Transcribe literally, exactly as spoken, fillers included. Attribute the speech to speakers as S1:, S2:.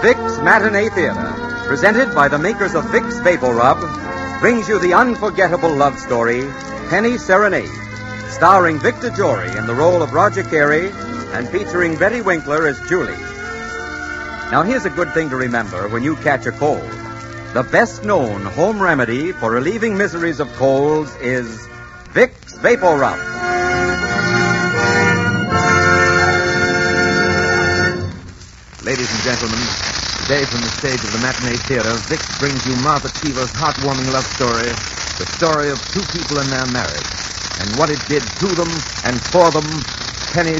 S1: Vicks Matinee Theater, presented by the makers of Vicks Vapor Rub, brings you the unforgettable love story, Penny Serenade, starring Victor Jory in the role of Roger Carey and featuring Betty Winkler as Julie. Now, here's a good thing to remember when you catch a cold. The best-known home remedy for relieving miseries of colds is Vicks Vapor Rub.
S2: Ladies and gentlemen, today from the stage of the Matinee Theater, Vicks brings you Martha Cheever's heartwarming love story, the story of two people and their marriage, and what it did to them and for them, Penny